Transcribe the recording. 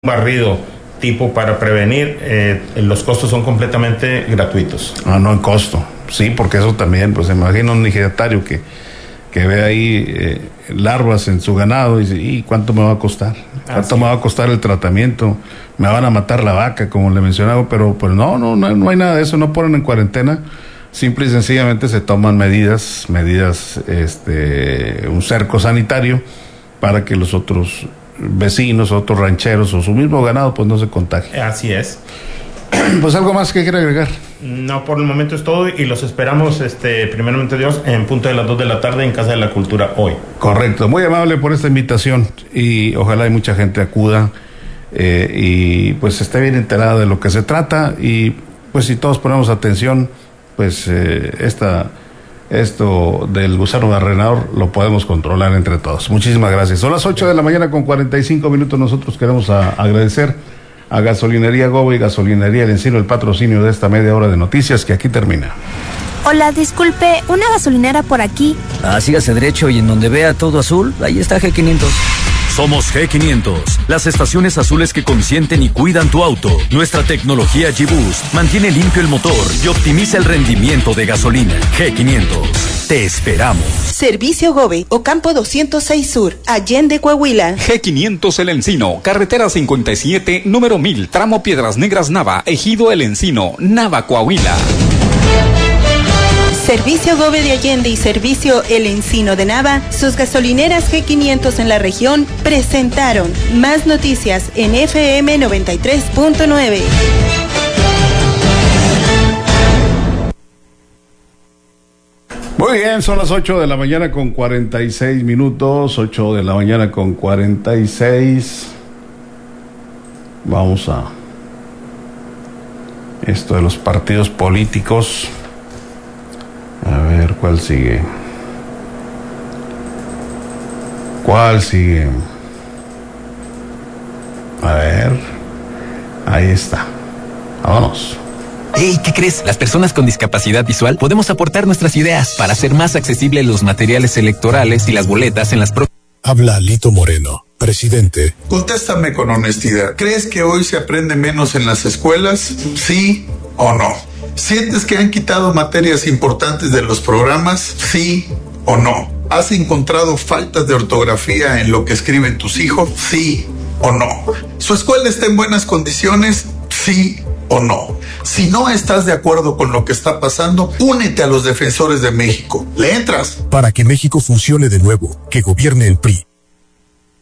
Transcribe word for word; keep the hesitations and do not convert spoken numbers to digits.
barrido tipo para prevenir, eh, los costos son completamente gratuitos. Ah, no en costo, sí, porque eso también, pues imagina un ejidatario que, que ve ahí eh, larvas en su ganado y dice, ¿y cuánto me va a costar? ¿Cuánto me va a costar el tratamiento? Me van a matar la vaca, como le mencionaba, pero pues no, no, no, no hay nada de eso, no ponen en cuarentena, simple y sencillamente se toman medidas, medidas, este, un cerco sanitario para que los otros vecinos, otros rancheros o su mismo ganado pues no se contagie. Así es. Pues algo más que quiera agregar. No, por el momento es todo y los esperamos, este, primeramente Dios, en punto de las dos de la tarde en Casa de la Cultura hoy. Correcto, muy amable por esta invitación y ojalá hay mucha gente acuda eh, y pues esté bien enterada de lo que se trata y pues si todos ponemos atención, pues eh, esta esto del gusano barrenador lo podemos controlar entre todos. Muchísimas gracias. Son las ocho de la mañana con cuarenta y cinco minutos. Nosotros queremos a, agradecer a Gasolinería Gobe y Gasolinería El Encino el patrocinio de esta media hora de noticias que aquí termina. Hola, disculpe, ¿una gasolinera por aquí? Ah, sígase derecho y en donde vea todo azul, ahí está G quinientos. Somos G quinientos, las estaciones azules que consienten y cuidan tu auto. Nuestra tecnología G-Boost mantiene limpio el motor y optimiza el rendimiento de gasolina. G quinientos, te esperamos. Servicio Gobe, Ocampo doscientos seis Sur, Allende, Coahuila. G quinientos El Encino, carretera cincuenta y siete, número mil, tramo Piedras Negras Nava, Ejido El Encino, Nava, Coahuila. Servicio Gobe de Allende y Servicio El Encino de Nava, sus gasolineras G quinientos en la región, presentaron más noticias en F M noventa y tres punto nueve. Muy bien, son las ocho de la mañana con cuarenta y seis minutos, ocho de la mañana con cuarenta y seis. Vamos a esto de los partidos políticos. A ver, ¿cuál sigue? ¿Cuál sigue? A ver, ahí está. Vámonos. Hey, ¿qué crees? Las personas con discapacidad visual podemos aportar nuestras ideas para hacer más accesibles los materiales electorales y las boletas en las próximas. Habla Lito Moreno, presidente. Contéstame con honestidad. ¿Crees que hoy se aprende menos en las escuelas? ¿Sí o no? ¿Sientes que han quitado materias importantes de los programas? ¿Sí o no? ¿Has encontrado faltas de ortografía en lo que escriben tus hijos? ¿Sí o no? ¿Su escuela está en buenas condiciones? ¿Sí o no? Si no estás de acuerdo con lo que está pasando, únete a los defensores de México. ¿Le entras? Para que México funcione de nuevo, que gobierne el P R I.